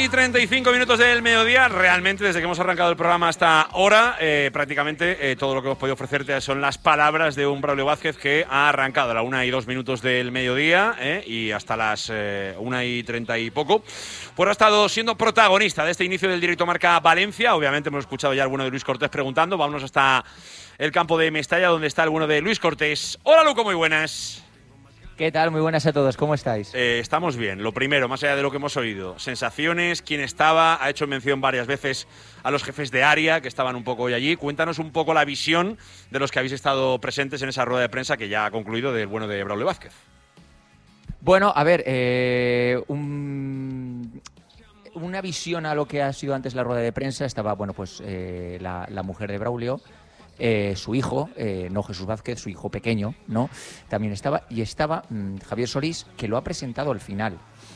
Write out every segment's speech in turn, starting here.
1:35 del mediodía. Realmente, desde que hemos arrancado el programa hasta ahora, prácticamente todo lo que hemos podido ofrecerte son las palabras de un Braulio Vázquez que ha arrancado a la 1:02 del mediodía y hasta las 1:30 y poco. Pues ha estado siendo protagonista de este inicio del directo Marca Valencia. Obviamente hemos escuchado ya al bueno de Luis Cortés preguntando. Vámonos hasta el campo de Mestalla, donde está el bueno de Luis Cortés. Hola, Luco, muy buenas. ¿Qué tal? Muy buenas a todos, ¿cómo estáis? Estamos bien. Lo primero, más allá de lo que hemos oído, sensaciones, quién estaba, ha hecho mención varias veces a los jefes de área que estaban un poco hoy allí. Cuéntanos un poco la visión de los que habéis estado presentes en esa rueda de prensa que ya ha concluido del bueno de Braulio Vázquez. Bueno, a ver, una visión a lo que ha sido antes la rueda de prensa. Estaba, bueno, pues la mujer de Braulio, su hijo, no Jesús Vázquez, su hijo pequeño, ¿no? También estaba, y estaba Javier Solís, que lo ha presentado al final.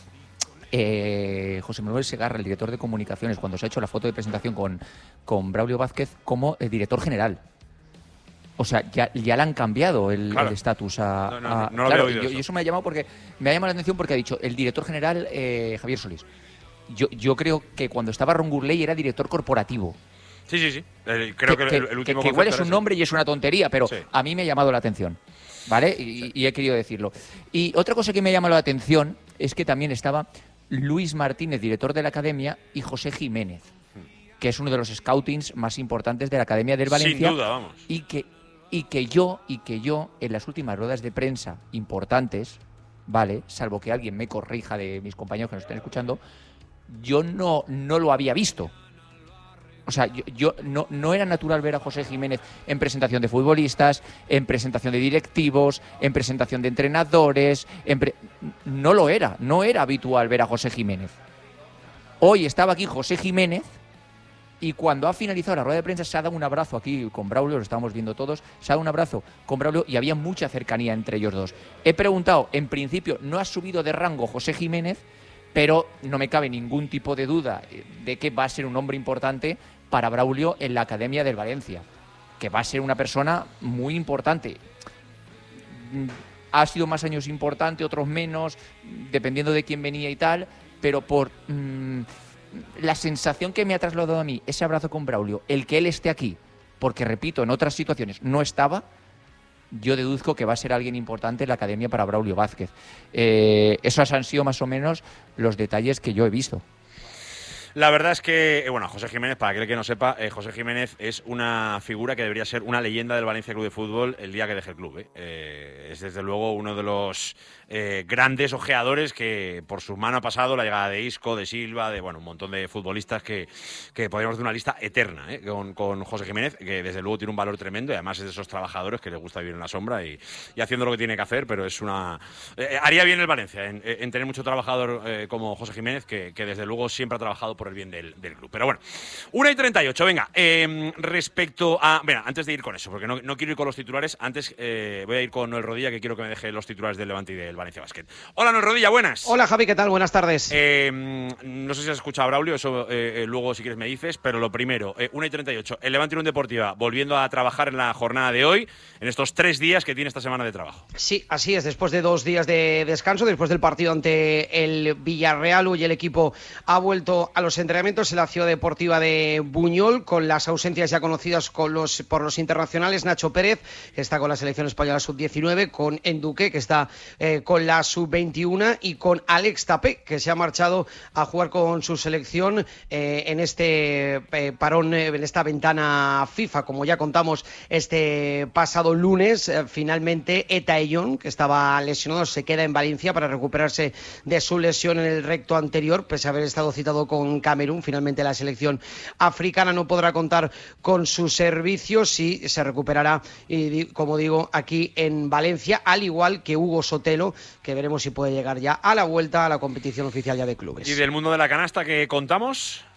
José Manuel Segarra, el director de comunicaciones, cuando se ha hecho la foto de presentación con Braulio Vázquez como director general. O sea, ya le han cambiado el estatus a... No lo claro, había oído y eso me ha llamado la atención porque ha dicho el director general Javier Solís. Yo creo que cuando estaba Ron Gurley era director corporativo. Sí. Creo que el último que igual es un nombre y es una tontería, pero sí, a mí me ha llamado la atención, ¿vale? Y he querido decirlo. Y otra cosa que me ha llamado la atención es que también estaba Luis Martínez, director de la Academia, y José Jiménez, que es uno de los scoutings más importantes de la Academia del Valencia. Sin duda, vamos. Y que yo, en las últimas ruedas de prensa importantes, ¿vale? Salvo que alguien me corrija de mis compañeros que nos estén escuchando, yo no lo había visto. O sea, yo no era natural ver a José Jiménez en presentación de futbolistas, en presentación de directivos, en presentación de entrenadores. No era habitual ver a José Jiménez. Hoy estaba aquí José Jiménez y cuando ha finalizado la rueda de prensa se ha dado un abrazo aquí con Braulio, lo estábamos viendo todos, se ha dado un abrazo con Braulio y había mucha cercanía entre ellos dos. He preguntado, en principio no ha subido de rango José Jiménez, pero no me cabe ningún tipo de duda de que va a ser un hombre importante para Braulio en la Academia del Valencia, que va a ser una persona muy importante. Ha sido más años importante, otros menos, dependiendo de quién venía y tal, pero por la sensación que me ha trasladado a mí ese abrazo con Braulio, el que él esté aquí, porque repito, en otras situaciones no estaba, yo deduzco que va a ser alguien importante en la Academia para Braulio Vázquez. Esos han sido más o menos los detalles que yo he visto. La verdad es que, bueno, José Jiménez, para aquel que no sepa, José Jiménez es una figura que debería ser una leyenda del Valencia Club de Fútbol el día que deje el club. Es desde luego uno de los grandes ojeadores que por su mano ha pasado la llegada de Isco, de Silva, de un montón de futbolistas que podríamos hacer una lista eterna con José Jiménez, que desde luego tiene un valor tremendo y además es de esos trabajadores que les gusta vivir en la sombra y haciendo lo que tiene que hacer, pero es una... haría bien el Valencia en tener mucho trabajador como José Jiménez, que desde luego siempre ha trabajado por el bien del club. Pero bueno, 1:38, venga. Respecto a... Venga, antes de ir con eso, porque no quiero ir con los titulares, antes voy a ir con Noel Rodilla, que quiero que me deje los titulares del Levante y del Valencia Basket. Hola, Noel Rodilla, buenas. Hola, Javi, ¿qué tal? Buenas tardes. No sé si has escuchado a Braulio, eso luego si quieres me dices, pero lo primero, 1:38, el Levante Unión Deportiva volviendo a trabajar en la jornada de hoy, en estos 3 días que tiene esta semana de trabajo. Sí, así es, después de 2 días de descanso, después del partido ante el Villarreal, hoy el equipo ha vuelto a los entrenamientos en la Ciudad Deportiva de Buñol, con las ausencias ya conocidas por los internacionales. Nacho Pérez, que está con la selección española sub-19, con Enduque, que está con la sub-21, y con Alex Tapé, que se ha marchado a jugar con su selección en este parón, en esta ventana FIFA. Como ya contamos este pasado lunes, finalmente Eta Eyón, que estaba lesionado, se queda en Valencia para recuperarse de su lesión en el recto anterior, pese a haber estado citado con Camerún. Finalmente la selección africana no podrá contar con sus servicios y se recuperará, como digo, aquí en Valencia, al igual que Hugo Sotelo, que veremos si puede llegar ya a la vuelta a la competición oficial ya de clubes. ¿Y del mundo de la canasta qué contamos?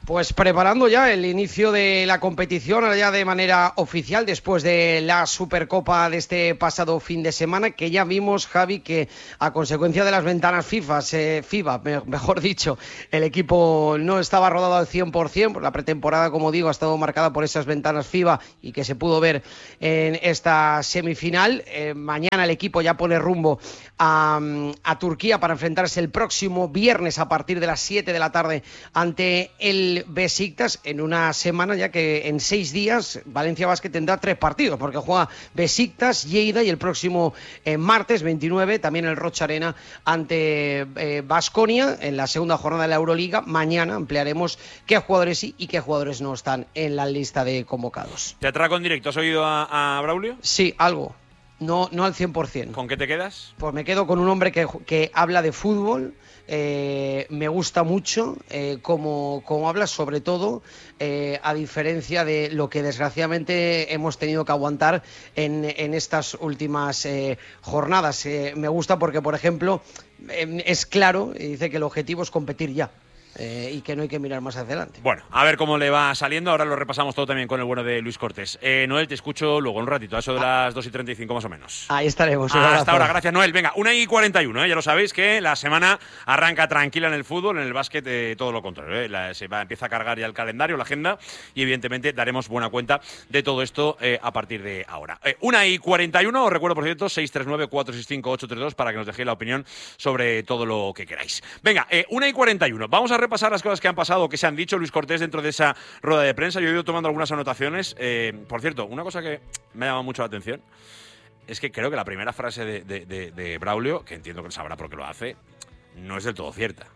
Pues preparando ya el inicio de la competición, ahora ya de manera oficial, después de la Supercopa de este pasado fin de semana, que ya vimos, Javi, que a consecuencia de las ventanas FIBA, mejor dicho, el equipo no estaba rodado al 100%, pues la pretemporada, como digo, ha estado marcada por esas ventanas FIBA y que se pudo ver en esta semifinal. Mañana el equipo ya pone rumbo a Turquía para enfrentarse el próximo viernes a partir de las 7 de la tarde ante el Besiktas, en una semana ya que en 6 días Valencia Basket tendrá 3 partidos, porque juega Besiktas, Lleida y el próximo martes 29 también el Rocha Arena ante Baskonia en la segunda jornada de la Euroliga. Mañana ampliaremos qué jugadores sí y qué jugadores no están en la lista de convocados. ¿Te atraco en directo? ¿Has oído a Braulio? Sí, algo. No al 100%. ¿Con qué te quedas? Pues me quedo con un hombre que habla de fútbol. Me gusta mucho cómo habla, sobre todo a diferencia de lo que desgraciadamente hemos tenido que aguantar en estas últimas jornadas. Me gusta porque, por ejemplo, es claro y dice que el objetivo es competir ya. Y que no hay que mirar más adelante. Bueno, a ver cómo le va saliendo. Ahora lo repasamos todo también con el bueno de Luis Cortés. Noel, te escucho luego en un ratito, a eso de las 2:35 más o menos. Ahí estaremos. Hasta ahora, gracias Noel. Venga, 1:41, ya lo sabéis que la semana arranca tranquila en el fútbol, en el básquet todo lo contrario. Empieza a cargar ya el calendario, la agenda, y evidentemente daremos buena cuenta de todo esto a partir de ahora. 1:41, os recuerdo por cierto, 639-465-832 para que nos dejéis la opinión sobre todo lo que queráis. Venga, 1:41, vamos a repasar las cosas que han pasado, que se han dicho. Luis Cortés dentro de esa rueda de prensa. Yo he ido tomando algunas anotaciones. Por cierto, una cosa que me ha llamado mucho la atención es que creo que la primera frase de Braulio, que entiendo que él sabrá por qué lo hace, no es del todo cierta.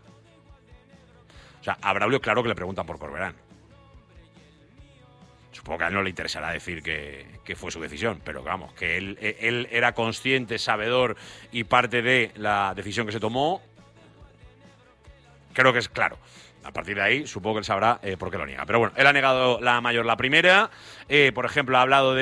O sea, a Braulio claro que le preguntan por Corberán. Supongo que a él no le interesará decir que fue su decisión, pero vamos, que él era consciente, sabedor y parte de la decisión que se tomó. Creo que es claro. A partir de ahí, supongo que él sabrá por qué lo niega. Pero bueno, él ha negado la mayor. La primera, por ejemplo, ha hablado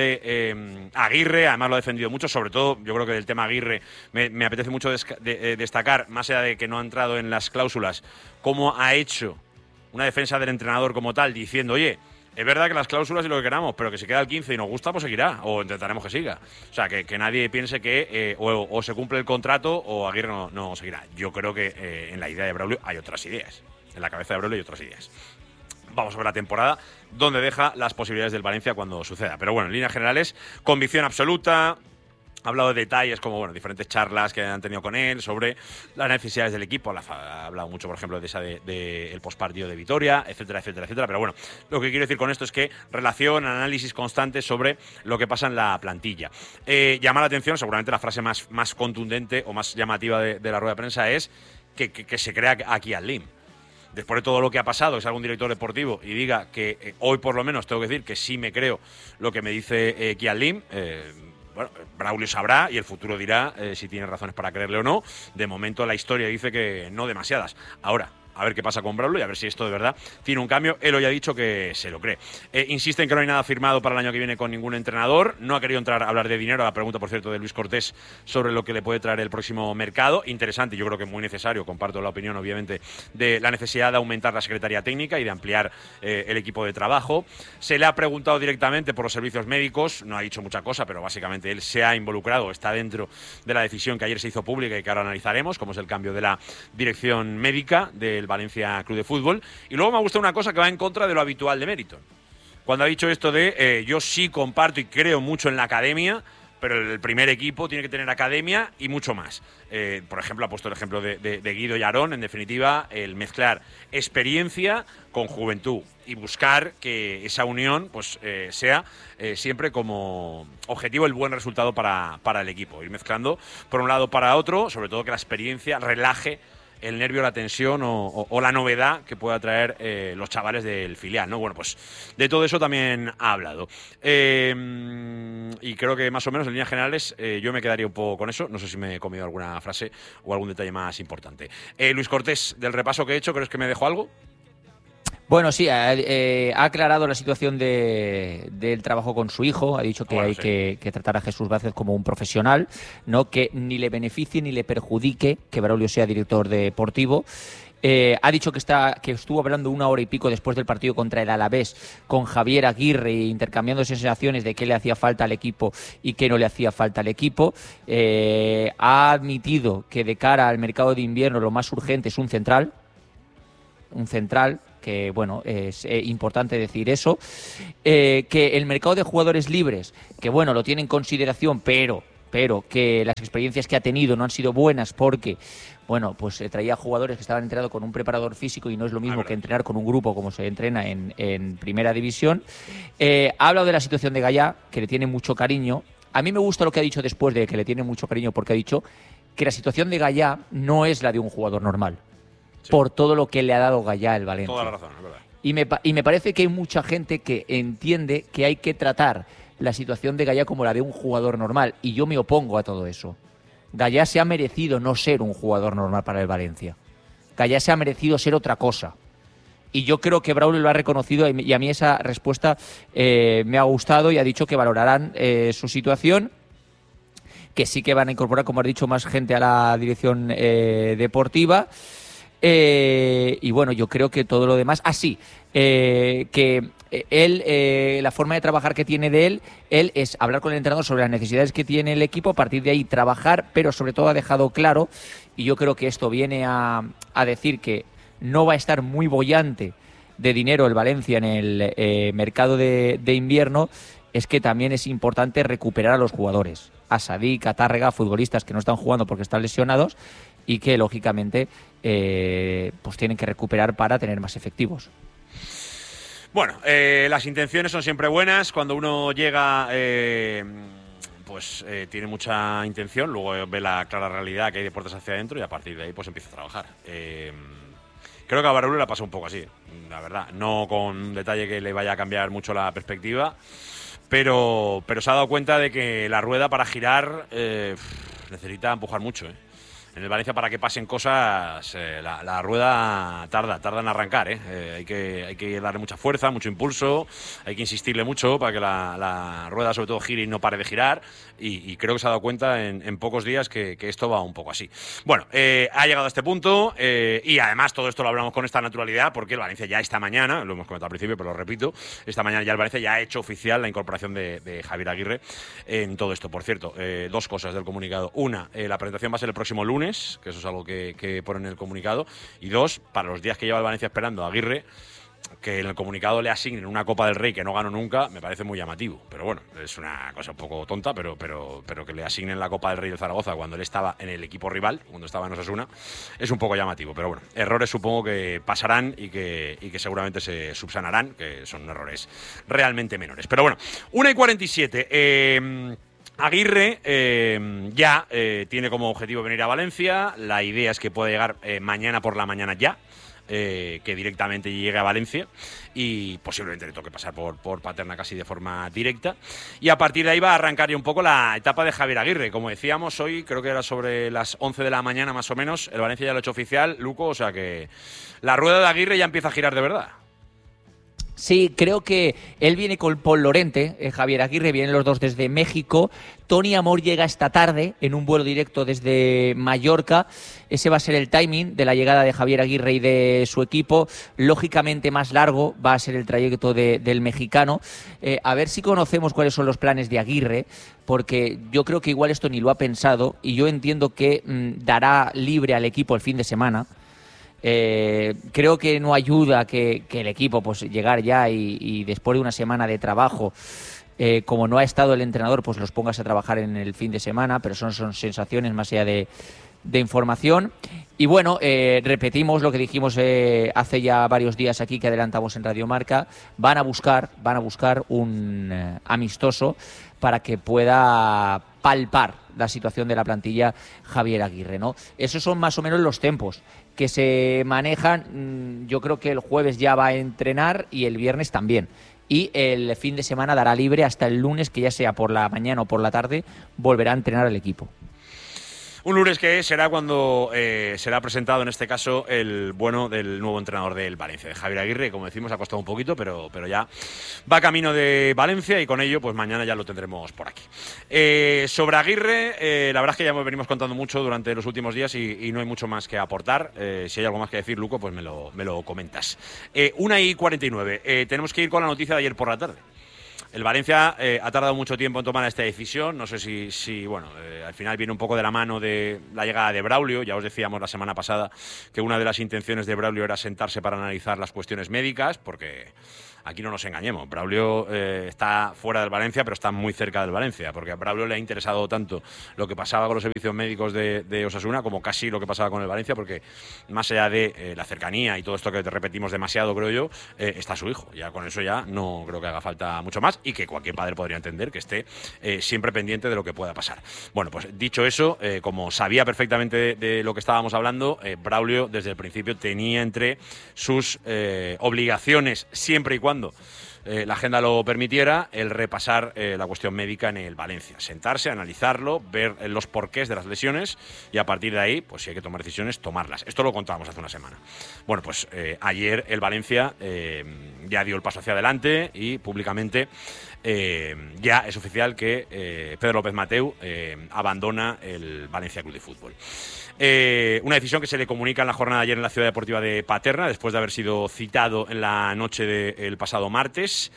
de Aguirre, además lo ha defendido mucho, sobre todo, yo creo que del tema Aguirre me apetece mucho destacar, más allá de que no ha entrado en las cláusulas, cómo ha hecho una defensa del entrenador como tal, diciendo, oye, es verdad que las cláusulas y lo que queramos, pero que si queda el 15 y nos gusta, pues seguirá, o intentaremos que siga. O sea, que nadie piense que o se cumple el contrato o Aguirre no seguirá. Yo creo que en la idea de Braulio hay otras ideas. En la cabeza de Braulio hay otras ideas. Vamos a ver la temporada, donde deja las posibilidades del Valencia cuando suceda. Pero bueno, en líneas generales, convicción absoluta. Ha hablado de detalles como, bueno, diferentes charlas que han tenido con él sobre las necesidades del equipo. Ha hablado mucho, por ejemplo, de esa el postpartido de Vitoria, etcétera, etcétera, etcétera. Pero bueno, lo que quiero decir con esto es que relación, análisis constante sobre lo que pasa en la plantilla. Llama la atención, seguramente la frase más contundente o más llamativa de la rueda de prensa es que se crea aquí al Lim. Después de todo lo que ha pasado, que salga un director deportivo y diga que hoy por lo menos tengo que decir que sí me creo lo que me dice Kian Lim. Bueno, Braulio sabrá y el futuro dirá si tiene razones para creerle o no. De momento la historia dice que no demasiadas. Ahora, a ver qué pasa con Braulio y a ver si esto de verdad tiene un cambio. Él hoy ha dicho que se lo cree. Insiste en que no hay nada firmado para el año que viene con ningún entrenador. No ha querido entrar a hablar de dinero. La pregunta, por cierto, de Luis Cortés sobre lo que le puede traer el próximo mercado. Interesante, yo creo que muy necesario. Comparto la opinión, obviamente, de la necesidad de aumentar la Secretaría Técnica y de ampliar el equipo de trabajo. Se le ha preguntado directamente por los servicios médicos. No ha dicho mucha cosa, pero básicamente él se ha involucrado, está dentro de la decisión que ayer se hizo pública y que ahora analizaremos, como es el cambio de la dirección médica del Valencia Club de Fútbol. Y luego me ha gustado una cosa que va en contra de lo habitual de Meriton. Cuando ha dicho esto de yo sí comparto y creo mucho en la academia, pero el primer equipo tiene que tener academia y mucho más. Por ejemplo, ha puesto el ejemplo de Guido y Aarón. En definitiva, el mezclar experiencia con juventud y buscar que esa unión pues sea siempre como objetivo el buen resultado para el equipo. Ir mezclando por un lado para otro, sobre todo que la experiencia relaje el nervio, la tensión o la novedad que pueda traer los chavales del filial, ¿no? Bueno, pues de todo eso también ha hablado. Y creo que más o menos en líneas generales yo me quedaría un poco con eso. No sé si me he comido alguna frase o algún detalle más importante. Luis Cortés, del repaso que he hecho, ¿crees que me dejó algo? Bueno, sí, ha aclarado la situación del trabajo con su hijo. Ha dicho que hay que tratar a Jesús Vázquez como un profesional, no que ni le beneficie ni le perjudique que Braulio sea director deportivo. Ha dicho que estuvo hablando 1 hora y pico después del partido contra el Alavés con Javier Aguirre, intercambiando sensaciones de qué le hacía falta al equipo y qué no le hacía falta al equipo. Ha admitido que de cara al mercado de invierno lo más urgente es un central, que bueno, es importante decir eso, que el mercado de jugadores libres, que bueno, lo tiene en consideración, pero que las experiencias que ha tenido no han sido buenas porque, bueno, pues traía jugadores que estaban entrenados con un preparador físico y no es lo mismo que entrenar con un grupo como se entrena en Primera División. Ha hablado de la situación de Gallá, que le tiene mucho cariño. A mí me gusta lo que ha dicho después de que le tiene mucho cariño, porque ha dicho que la situación de Gallá no es la de un jugador normal, por todo lo que le ha dado Gallá al Valencia. Toda la razón, es verdad. Y me parece que hay mucha gente que entiende que hay que tratar la situación de Gallá como la de un jugador normal, y yo me opongo a todo eso. Gallá se ha merecido no ser un jugador normal para el Valencia. Gallá se ha merecido ser otra cosa. Y yo creo que Braulio lo ha reconocido, y a mí esa respuesta me ha gustado, y ha dicho que valorarán su situación, que sí que van a incorporar, como has dicho, más gente a la dirección deportiva. Y bueno, yo creo que todo lo demás... que él, la forma de trabajar que tiene de él es hablar con el entrenador sobre las necesidades que tiene el equipo, a partir de ahí trabajar, pero sobre todo ha dejado claro, y yo creo que esto viene a decir que no va a estar muy boyante de dinero el Valencia en el mercado de invierno, es que también es importante recuperar a los jugadores, a Sadik, a Tárrega, futbolistas que no están jugando porque están lesionados y que lógicamente pues tienen que recuperar para tener más efectivos. Bueno, las intenciones son siempre buenas. Cuando uno llega, tiene mucha intención, luego ve la clara realidad que hay de puertas hacia adentro y a partir de ahí pues empieza a trabajar. Creo que a Braulio le ha pasado un poco así, la verdad. No con un detalle que le vaya a cambiar mucho la perspectiva, pero se ha dado cuenta de que la rueda para girar necesita empujar mucho, En el Valencia, para que pasen cosas, la rueda tarda en arrancar, hay que darle mucha fuerza, mucho impulso, hay que insistirle mucho para que la rueda sobre todo gire y no pare de girar, y creo que se ha dado cuenta en pocos días que esto va un poco así. Bueno, ha llegado a este punto, y además todo esto lo hablamos con esta naturalidad porque el Valencia ya esta mañana, lo hemos comentado al principio pero lo repito, esta mañana ya el Valencia ya ha hecho oficial la incorporación de Javier Aguirre en todo esto. Por cierto, dos cosas del comunicado: una, la presentación va a ser el próximo lunes, que eso es algo que pone en el comunicado, y dos, para los días que lleva el Valencia esperando a Aguirre, que en el comunicado le asignen una Copa del Rey que no ganó nunca, me parece muy llamativo. Pero bueno, es una cosa un poco tonta, pero que le asignen la Copa del Rey del Zaragoza cuando él estaba en el equipo rival, cuando estaba en Osasuna, es un poco llamativo. Pero bueno, errores supongo que pasarán y que seguramente se subsanarán, que son errores realmente menores. Pero bueno, 1:47. Aguirre ya tiene como objetivo venir a Valencia. La idea es que pueda llegar mañana por la mañana ya, que directamente llegue a Valencia, y posiblemente le toque pasar por Paterna casi de forma directa, y a partir de ahí va a arrancar ya un poco la etapa de Javier Aguirre. Como decíamos, hoy creo que era sobre las 11 de la mañana más o menos, el Valencia ya lo ha hecho oficial, Luco, o sea que la rueda de Aguirre ya empieza a girar de verdad. Sí, creo que él viene con Paul Lorente, Javier Aguirre, vienen los dos desde México. Tony Amor llega esta tarde en un vuelo directo desde Mallorca. Ese va a ser el timing de la llegada de Javier Aguirre y de su equipo. Lógicamente más largo va a ser el trayecto del mexicano. A ver si conocemos cuáles son los planes de Aguirre, porque yo creo que igual esto ni lo ha pensado, y yo entiendo que dará libre al equipo el fin de semana. Creo que no ayuda que el equipo pues llegar ya y después de una semana de trabajo, como no ha estado el entrenador, pues los pongas a trabajar en el fin de semana, pero son sensaciones más allá de información. Y bueno, repetimos lo que dijimos hace ya varios días aquí, que adelantamos en Radio Marca. Van a buscar un amistoso para que pueda palpar la situación de la plantilla Javier Aguirre, ¿no? Esos son más o menos los tempos que se manejan. Yo creo que el jueves ya va a entrenar y el viernes también. Y el fin de semana dará libre hasta el lunes, que ya sea por la mañana o por la tarde, volverá a entrenar al equipo. Un lunes que será cuando será presentado, en este caso, el bueno del nuevo entrenador del Valencia, de Javier Aguirre. Como decimos, ha costado un poquito, pero ya va camino de Valencia y con ello, pues mañana ya lo tendremos por aquí. Sobre Aguirre, la verdad es que ya venimos contando mucho durante los últimos días y no hay mucho más que aportar. Si hay algo más que decir, Luco, pues me lo comentas. 1:49. Tenemos que ir con la noticia de ayer por la tarde. El Valencia ha tardado mucho tiempo en tomar esta decisión. No sé si al final viene un poco de la mano de la llegada de Braulio. Ya os decíamos la semana pasada que una de las intenciones de Braulio era sentarse para analizar las cuestiones médicas, porque aquí no nos engañemos. Braulio está fuera del Valencia, pero está muy cerca del Valencia, porque a Braulio le ha interesado tanto lo que pasaba con los servicios médicos de Osasuna como casi lo que pasaba con el Valencia, porque más allá de la cercanía y todo esto que te repetimos demasiado, creo yo, está su hijo. Ya con eso ya no creo que haga falta mucho más y que cualquier padre podría entender que esté siempre pendiente de lo que pueda pasar. Bueno, pues dicho eso, como sabía perfectamente de lo que estábamos hablando, Braulio desde el principio tenía entre sus obligaciones, siempre y cuando la agenda lo permitiera, el repasar la cuestión médica en el Valencia. Sentarse, analizarlo, ver los porqués de las lesiones y a partir de ahí, pues si hay que tomar decisiones, tomarlas. Esto lo contábamos hace una semana. Bueno, pues ayer el Valencia ya dio el paso hacia adelante y públicamente ya es oficial que Pedro López Mateu abandona el Valencia Club de Fútbol. Una decisión que se le comunica en la jornada de ayer en la Ciudad Deportiva de Paterna, después de haber sido citado en la noche del pasado martes.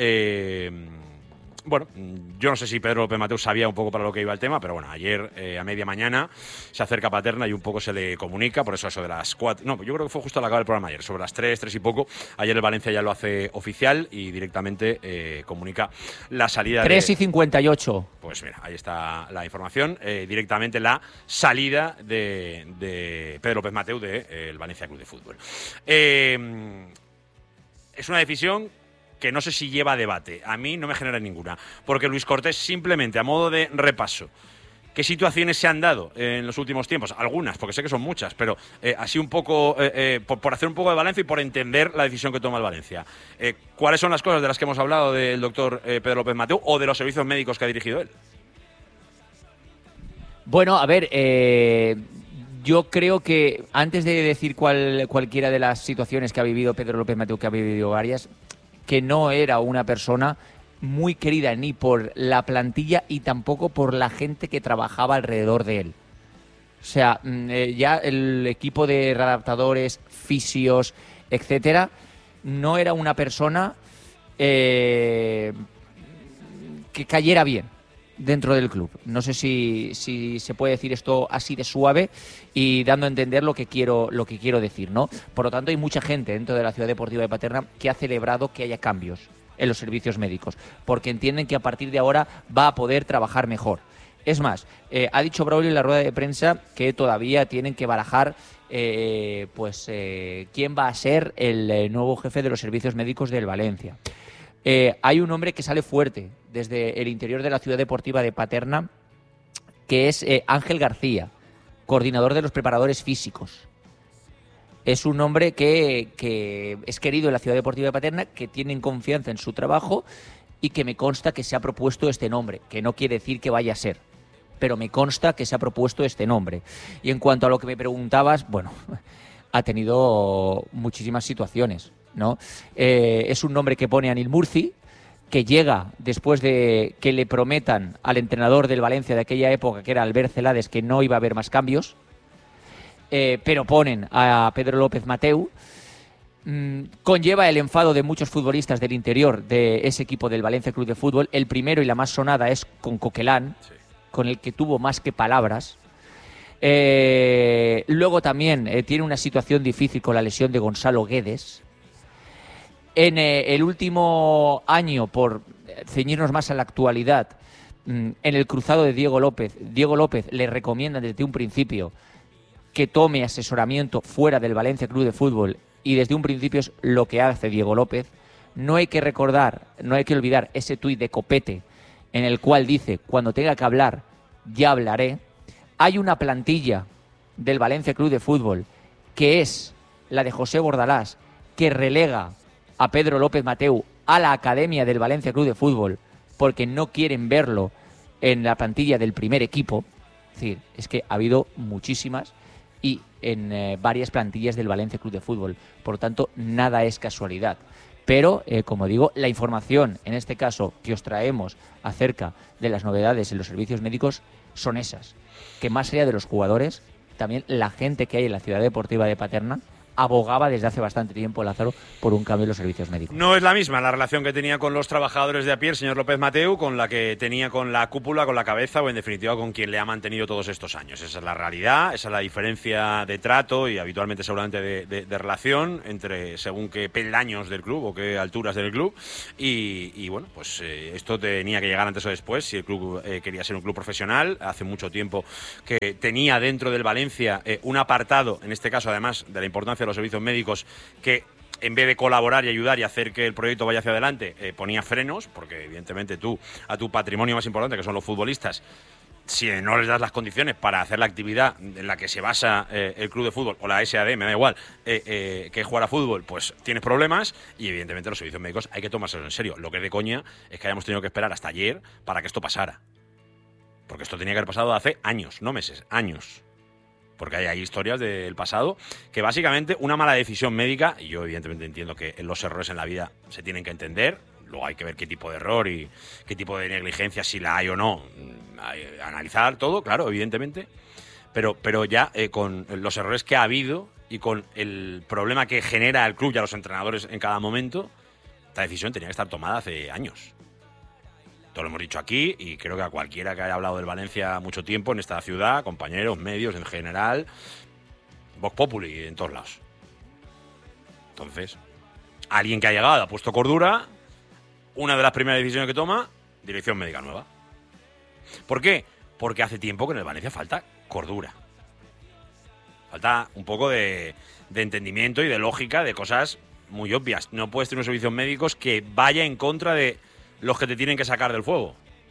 Bueno, yo no sé si Pedro López Mateu sabía un poco para lo que iba el tema, pero bueno, ayer a media mañana se acerca a Paterna y un poco se le comunica, por eso de las 4, no, yo creo que fue justo al acabar el programa ayer, sobre las 3 y poco, ayer el Valencia ya lo hace oficial y directamente comunica la salida 3:58. Pues mira, ahí está la información, directamente la salida de Pedro López Mateu del Valencia Club de Fútbol. Es una decisión que no sé si lleva debate. A mí no me genera ninguna. Porque Luis Cortés, simplemente a modo de repaso, ¿qué situaciones se han dado en los últimos tiempos? Algunas, porque sé que son muchas, pero así un poco, por hacer un poco de balance y por entender la decisión que toma el Valencia. ¿Cuáles son las cosas de las que hemos hablado del doctor Pedro López Mateu o de los servicios médicos que ha dirigido él? Bueno, a ver, yo creo que antes de decir cualquiera de las situaciones que ha vivido Pedro López Mateu, que ha vivido varias, que no era una persona muy querida ni por la plantilla y tampoco por la gente que trabajaba alrededor de él. O sea, ya el equipo de readaptadores, fisios, etcétera, no era una persona que cayera bien dentro del club. No sé si se puede decir esto así de suave y dando a entender lo que quiero decir, ¿no? Por lo tanto, hay mucha gente dentro de la Ciudad Deportiva de Paterna que ha celebrado que haya cambios en los servicios médicos, porque entienden que a partir de ahora va a poder trabajar mejor. Es más, ha dicho Braulio en la rueda de prensa que todavía tienen que barajar quién va a ser el nuevo jefe de los servicios médicos del Valencia. Hay un hombre que sale fuerte desde el interior de la Ciudad Deportiva de Paterna, que es Ángel García, coordinador de los preparadores físicos. Es un hombre que es querido en la Ciudad Deportiva de Paterna, que tienen confianza en su trabajo y que me consta que se ha propuesto este nombre, que no quiere decir que vaya a ser, pero me consta que se ha propuesto este nombre. Y en cuanto a lo que me preguntabas, bueno, ha tenido muchísimas situaciones, ¿no? Es un nombre que pone Anil Murci, que llega después de que le prometan al entrenador del Valencia de aquella época, que era Albert Celades, que no iba a haber más cambios, pero ponen a Pedro López Mateu. Conlleva el enfado de muchos futbolistas del interior de ese equipo del Valencia Club de Fútbol. El primero y la más sonada es con Coquelán, sí, con el que tuvo más que palabras. Luego también tiene una situación difícil con la lesión de Gonzalo Guedes. En el último año, por ceñirnos más a la actualidad, en el cruzado de Diego López le recomienda desde un principio que tome asesoramiento fuera del Valencia Club de Fútbol, y desde un principio es lo que hace Diego López. No hay que olvidar ese tuit de Copete en el cual dice: cuando tenga que hablar, ya hablaré. Hay una plantilla del Valencia Club de Fútbol que es la de José Bordalás, que relega a Pedro López Mateu a la academia del Valencia Club de Fútbol porque no quieren verlo en la plantilla del primer equipo. Es decir, es que ha habido muchísimas y en varias plantillas del Valencia Club de Fútbol. Por lo tanto, nada es casualidad. Pero, como digo, la información, en este caso, que os traemos acerca de las novedades en los servicios médicos son esas. Que más allá de los jugadores, también la gente que hay en la Ciudad Deportiva de Paterna abogaba desde hace bastante tiempo, Lázaro, por un cambio en los servicios médicos. No es la misma la relación que tenía con los trabajadores de a pie el señor López Mateu con la que tenía con la cúpula, con la cabeza o en definitiva con quien le ha mantenido todos estos años. Esa es la realidad, esa es la diferencia de trato y habitualmente seguramente de relación entre según qué peldaños del club o qué alturas del club y bueno, pues esto tenía que llegar antes o después si el club quería ser un club profesional. Hace mucho tiempo que tenía dentro del Valencia un apartado, en este caso además de la importancia de los servicios médicos, que en vez de colaborar y ayudar y hacer que el proyecto vaya hacia adelante, ponía frenos, porque evidentemente tú a tu patrimonio más importante, que son los futbolistas, si no les das las condiciones para hacer la actividad en la que se basa el club de fútbol o la SAD, me da igual, que jugar a fútbol, pues tienes problemas y evidentemente los servicios médicos hay que tomárselos en serio. Lo que es de coña es que hayamos tenido que esperar hasta ayer para que esto pasara. Porque esto tenía que haber pasado hace años, no meses, años. Porque hay historias del pasado que básicamente una mala decisión médica, y yo evidentemente entiendo que los errores en la vida se tienen que entender, luego hay que ver qué tipo de error y qué tipo de negligencia, si la hay o no, analizar todo, claro, evidentemente, pero ya con los errores que ha habido y con el problema que genera el club y a los entrenadores en cada momento, esta decisión tenía que estar tomada hace años. Todo lo hemos dicho aquí y creo que a cualquiera que haya hablado del Valencia mucho tiempo en esta ciudad, compañeros, medios en general, Vox Populi en todos lados. Entonces, alguien que ha llegado, ha puesto cordura, una de las primeras decisiones que toma, dirección médica nueva. ¿Por qué? Porque hace tiempo que en el Valencia falta cordura. Falta un poco de entendimiento y de lógica de cosas muy obvias. No puedes tener unos servicios médicos que vaya en contra de los que te tienen que sacar del fuego.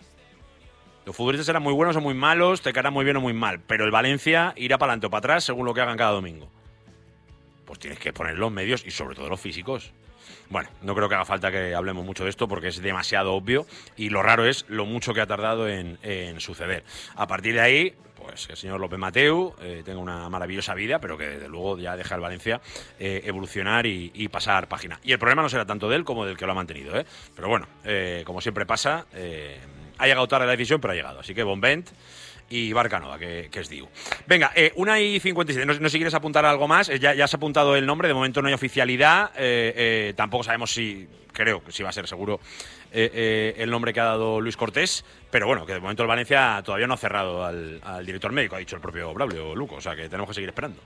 Los futbolistas serán muy buenos o muy malos, te caerán muy bien o muy mal, pero el Valencia irá para adelante o para atrás según lo que hagan cada domingo. Pues tienes que poner los medios y sobre todo los físicos. Bueno, no creo que haga falta que hablemos mucho de esto porque es demasiado obvio y lo raro es lo mucho que ha tardado en suceder. A partir de ahí, pues que el señor López Mateu tenga una maravillosa vida, pero que desde luego ya deja al Valencia evolucionar y pasar página. Y el problema no será tanto de él como del que lo ha mantenido, ¿eh? Pero bueno, como siempre pasa, ha llegado tarde la decisión, pero ha llegado. Así que bon vent y Barcanova, que es diu. Venga, 1:57. No sé si quieres apuntar algo más. Ya has apuntado el nombre. De momento no hay oficialidad. Tampoco sabemos si, creo que sí va a ser seguro el nombre que ha dado Luis Cortés. Pero bueno, que de momento el Valencia todavía no ha cerrado al director médico, ha dicho el propio Braulio Luco. O sea que tenemos que seguir esperando.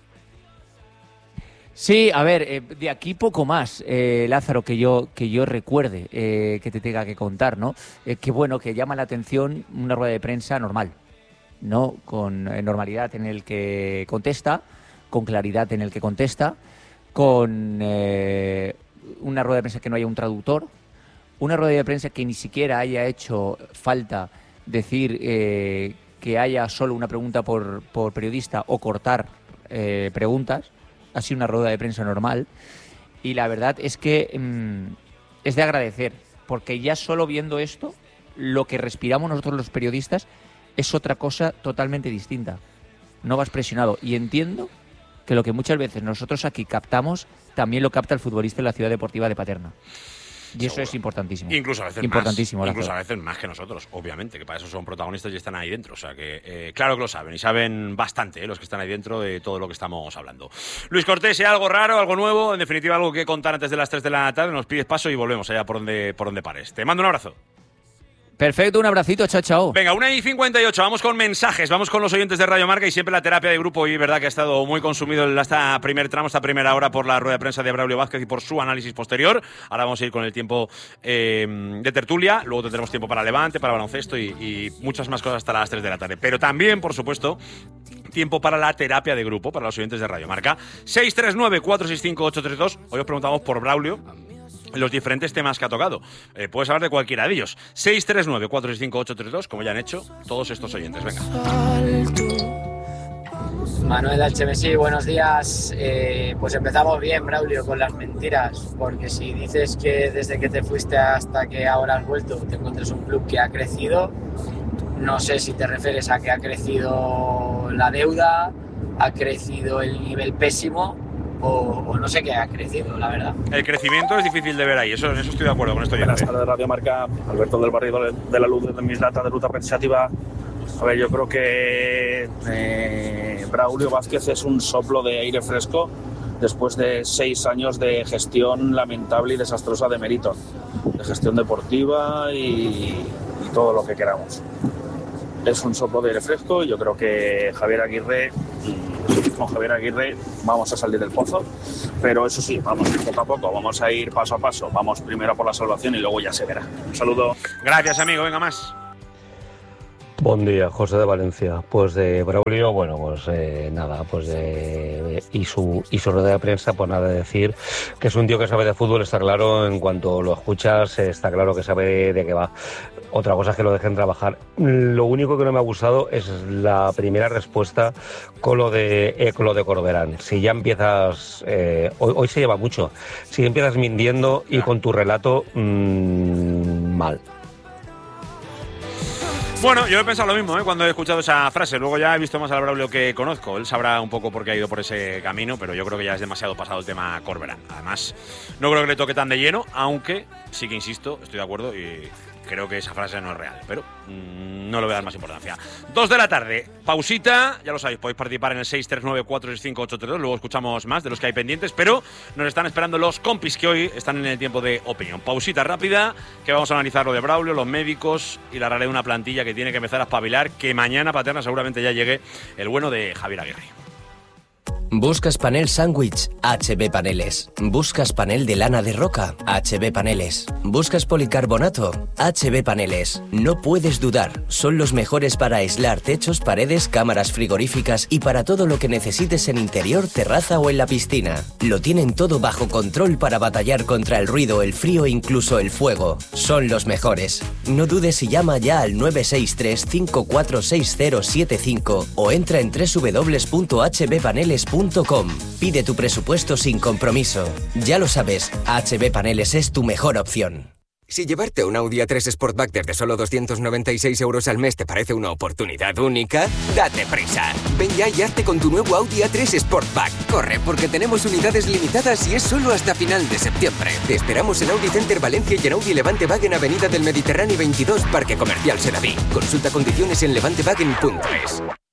Sí, a ver, de aquí poco más, Lázaro, que yo recuerde que te tenga que contar, ¿no? Que bueno, que llama la atención una rueda de prensa normal, ¿no? Con normalidad en el que contesta, con claridad en el que contesta, con una rueda de prensa que no haya un traductor, una rueda de prensa que ni siquiera haya hecho falta decir que haya solo una pregunta por periodista o cortar preguntas. Ha sido una rueda de prensa normal y la verdad es que es de agradecer, porque ya solo viendo esto, lo que respiramos nosotros los periodistas es otra cosa totalmente distinta. No vas presionado y entiendo que lo que muchas veces nosotros aquí captamos, también lo capta el futbolista en la Ciudad Deportiva de Paterna. Y eso es importantísimo. Incluso a veces importantísimo, más. Incluso a veces más que nosotros, obviamente, que para eso son protagonistas y están ahí dentro. O sea que claro que lo saben y saben bastante los que están ahí dentro de todo lo que estamos hablando. Luis Cortés, ¿hay algo raro, algo nuevo? En definitiva, algo que contar antes de las 3 de la tarde. Nos pides paso y volvemos allá por donde pares. Te mando un abrazo. Perfecto, un abracito, chao, chao. Venga, 1:58, vamos con mensajes, vamos con los oyentes de Radio Marca y siempre la terapia de grupo. Y verdad que ha estado muy consumido en esta primera hora por la rueda de prensa de Braulio Vázquez y por su análisis posterior. Ahora vamos a ir con el tiempo de tertulia, luego tendremos tiempo para Levante, para baloncesto y muchas más cosas hasta las 3 de la tarde. Pero también, por supuesto, tiempo para la terapia de grupo, para los oyentes de Radio Marca. 639-465-832, hoy os preguntamos por Braulio los diferentes temas que ha tocado. Puedes hablar de cualquiera de ellos. 639-465-832, como ya han hecho todos estos oyentes. Venga. Manuel HMSI, buenos días. Pues empezamos bien, Braulio, con las mentiras, porque si dices que desde que te fuiste hasta que ahora has vuelto te encuentras un club que ha crecido, No sé si te refieres a que ha crecido la deuda, ha crecido el nivel pésimo o no sé qué ha crecido, la verdad. El crecimiento es difícil de ver ahí, en eso estoy de acuerdo con esto. Buenas tardes, Radio Marca. Alberto del barrio de la Luz, de mis datas de ruta pensativa. A ver, yo creo que Braulio Vázquez es un soplo de aire fresco después de 6 años de gestión lamentable y desastrosa de Meriton, de gestión deportiva y todo lo que queramos. Es un soplo de aire fresco y yo creo que con Javier Aguirre vamos a salir del pozo, pero eso sí, vamos poco a poco, vamos a ir paso a paso, vamos primero por la salvación y luego ya se verá. Un saludo. Gracias, amigo, venga más. Buen día, José de Valencia. Pues de Braulio, bueno, pues nada, pues y su rueda de prensa, pues nada de decir que es un tío que sabe de fútbol, está claro, en cuanto lo escuchas, está claro que sabe de qué va. Otra cosa es que lo dejen trabajar. Lo único que no me ha gustado es la primera respuesta con lo de Corberán. Si ya empiezas, hoy se lleva mucho, si empiezas mintiendo y con tu relato, mal. Bueno, yo he pensado lo mismo, cuando he escuchado esa frase. Luego ya he visto más al Braulio que conozco. Él sabrá un poco por qué ha ido por ese camino, pero yo creo que ya es demasiado pasado el tema Corberán. Además, no creo que le toque tan de lleno, aunque sí que insisto, estoy de acuerdo y creo que esa frase no es real, pero no le voy a dar más importancia. 2 de la tarde, pausita, ya lo sabéis, podéis participar en el 639465832, luego escuchamos más de los que hay pendientes, pero nos están esperando los compis que hoy están en el tiempo de opinión. Pausita rápida, que vamos a analizar lo de Braulio, los médicos y la realidad de una plantilla que tiene que empezar a espabilar, que mañana Paterna seguramente ya llegue el bueno de Javier Aguirre. ¿Buscas panel sándwich? HB Paneles. ¿Buscas panel de lana de roca? HB Paneles. ¿Buscas policarbonato? HB Paneles. No puedes dudar, son los mejores para aislar techos, paredes, cámaras frigoríficas y para todo lo que necesites en interior, terraza o en la piscina. Lo tienen todo bajo control para batallar contra el ruido, el frío e incluso el fuego. Son los mejores. No dudes y llama ya al 963-546075 o entra en www.hbpaneles.com. Pide tu presupuesto sin compromiso. Ya lo sabes, HB Paneles es tu mejor opción. Si llevarte un Audi A3 Sportback desde solo 296 euros al mes te parece una oportunidad única, date prisa. Ven ya y hazte con tu nuevo Audi A3 Sportback. Corre, porque tenemos unidades limitadas y es solo hasta final de septiembre. Te esperamos en Audi Center Valencia y en Audi Levante Wagen Avenida del Mediterráneo 22, Parque Comercial Sedaví. Consulta condiciones en levantewagen.es.